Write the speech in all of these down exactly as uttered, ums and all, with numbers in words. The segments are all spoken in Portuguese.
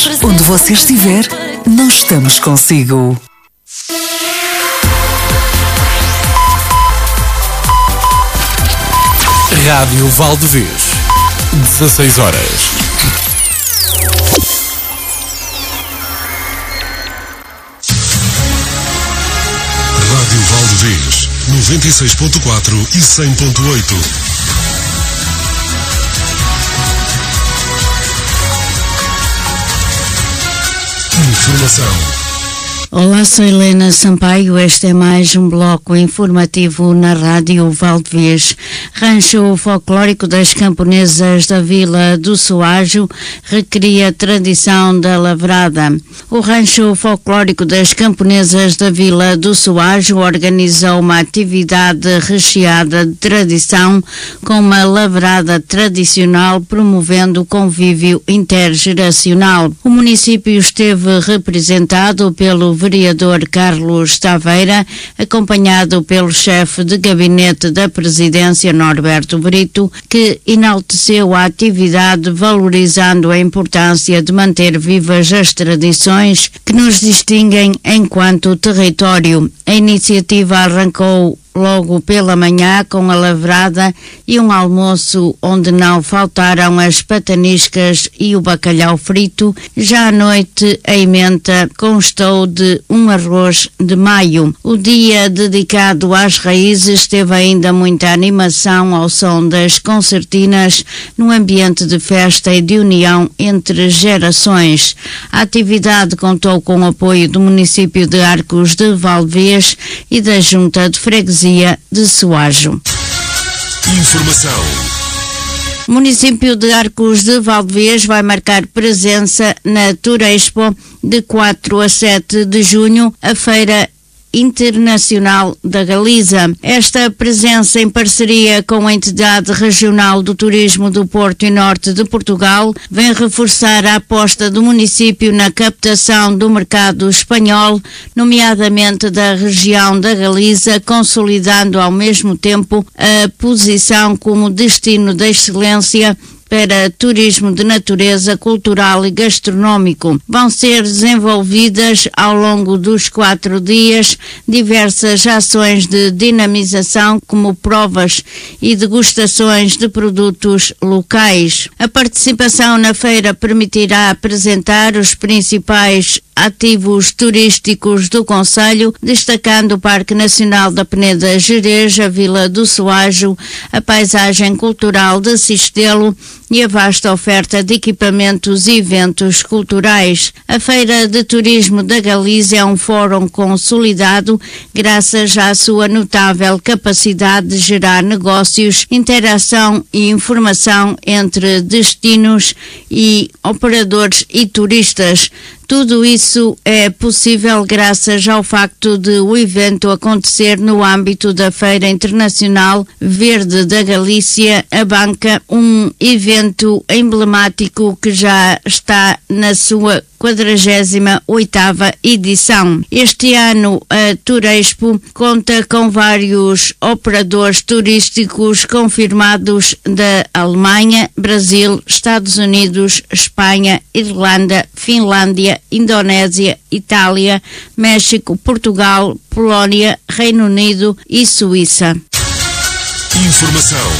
Onde você estiver, nós estamos consigo. Rádio Valdevez, dezasseis horas. Rádio Valdevez, noventa e seis ponto quatro e cem ponto oito. Informação. Olá, sou Helena Sampaio. Este é mais um bloco informativo na Rádio Valdevez. Rancho folclórico das camponesas da Vila do Soajo recria a tradição da lavrada. O Rancho folclórico das camponesas da Vila do Soajo organizou uma atividade recheada de tradição com uma lavrada tradicional, promovendo o convívio intergeracional. O município esteve representado pelo vereador Carlos Taveira, acompanhado pelo chefe de gabinete da presidência Norberto Brito, que enalteceu a atividade, valorizando a importância de manter vivas as tradições que nos distinguem enquanto território. A iniciativa arrancou logo pela manhã com a lavrada e um almoço onde não faltaram as pataniscas e o bacalhau frito. Já à noite a emenda constou de um arroz de maio. O dia dedicado às raízes teve ainda muita animação ao som das concertinas, num ambiente de festa e de união entre gerações. A atividade contou com o apoio do município de Arcos de Valdevez e da Junta de Freguesia de Soajo. Informação. O município de Arcos de Valdevez vai marcar presença na Turespo de quatro a sete de junho, a Feira Internacional da Galiza. Esta presença, em parceria com a entidade regional do turismo do Porto e Norte de Portugal, vem reforçar a aposta do município na captação do mercado espanhol, nomeadamente da região da Galiza, consolidando ao mesmo tempo a posição como destino de excelência para turismo de natureza, cultural e gastronómico. Vão ser desenvolvidas ao longo dos quatro dias diversas ações de dinamização, como provas e degustações de produtos locais. A participação na feira permitirá apresentar os principais ativos turísticos do concelho, destacando o Parque Nacional da Peneda Gerês, a Vila do Soajo, a paisagem cultural de Sistelo e a vasta oferta de equipamentos e eventos culturais. A Feira de Turismo da Galiza é um fórum consolidado graças à sua notável capacidade de gerar negócios, interação e informação entre destinos e operadores e turistas. Tudo isso é possível graças ao facto de o evento acontecer no âmbito da Feira Internacional Verde da Galícia, a Banca, um evento emblemático que já está na sua quadragésima oitava edição. Este ano a Turespo conta com vários operadores turísticos confirmados da Alemanha, Brasil, Estados Unidos, Espanha, Irlanda, Finlândia, Indonésia, Itália, México, Portugal, Polónia, Reino Unido e Suíça. Informação.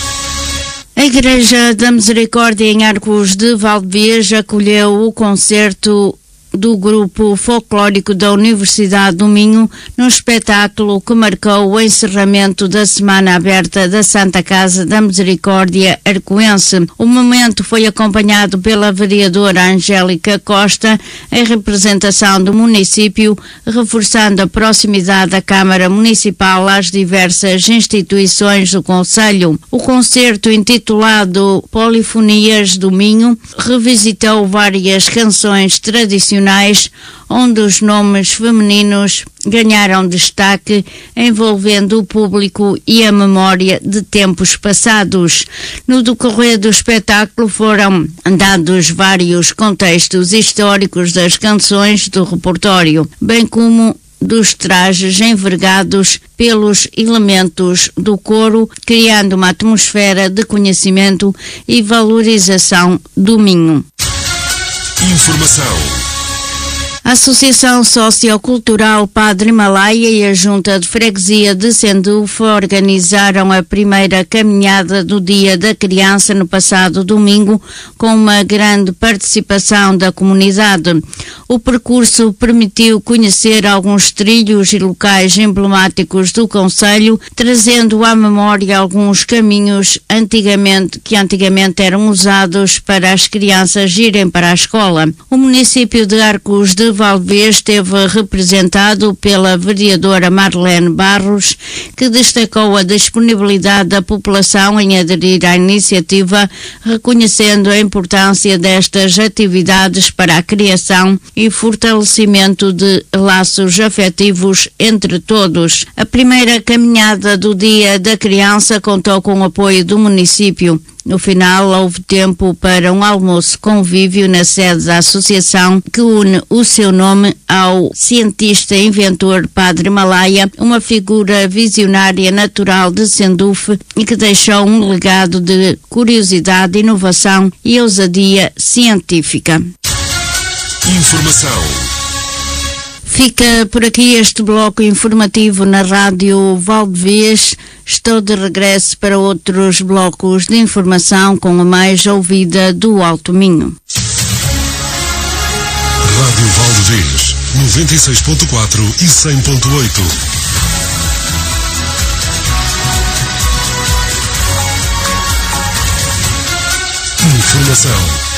A Igreja da Misericórdia em Arcos de Valdevez acolheu o concerto do grupo folclórico da Universidade do Minho num espetáculo que marcou o encerramento da Semana Aberta da Santa Casa da Misericórdia Arcoense. O momento foi acompanhado pela vereadora Angélica Costa, em representação do município, reforçando a proximidade da Câmara Municipal às diversas instituições do concelho. O concerto, intitulado Polifonias do Minho, revisitou várias canções tradicionais, onde os nomes femininos ganharam destaque, envolvendo o público e a memória de tempos passados. No decorrer do espetáculo foram dados vários contextos históricos das canções do repertório, bem como dos trajes envergados pelos elementos do coro, criando uma atmosfera de conhecimento e valorização do Minho. Informação. A Associação Sociocultural Padre Himalaia e a Junta de Freguesia de Sendufe organizaram a primeira caminhada do Dia da Criança no passado domingo, com uma grande participação da comunidade. O percurso permitiu conhecer alguns trilhos e locais emblemáticos do concelho, trazendo à memória alguns caminhos antigamente, que antigamente eram usados para as crianças irem para a escola. O município de Arcos de Valdevez esteve representado pela vereadora Marlene Barros, que destacou a disponibilidade da população em aderir à iniciativa, reconhecendo a importância destas atividades para a criação e fortalecimento de laços afetivos entre todos. A primeira caminhada do Dia da Criança contou com o apoio do município. No final, houve tempo para um almoço convívio na sede da associação, que une o seu nome ao cientista e inventor Padre Himalaia, uma figura visionária natural de Sendufe e que deixou um legado de curiosidade, inovação e ousadia científica. Informação. Fica por aqui este bloco informativo na Rádio Valdevez. Estou de regresso para outros blocos de informação com a mais ouvida do Alto Minho. Rádio Valdevez, noventa e seis ponto quatro e cem ponto oito. Informação.